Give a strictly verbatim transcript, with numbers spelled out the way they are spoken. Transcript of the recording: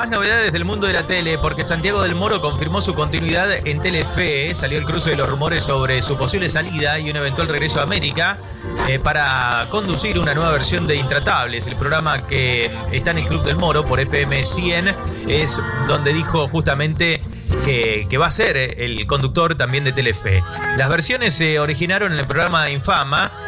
más novedades del mundo de la tele, porque Santiago del Moro confirmó su continuidad en Telefe. Salió el cruce de los rumores sobre su posible salida y un eventual regreso a América eh, para conducir una nueva versión de Intratables. El programa que está en el Club del Moro por F M cien es donde dijo justamente Que, que va a ser el conductor también de Telefe. Las versiones se originaron en el programa Infama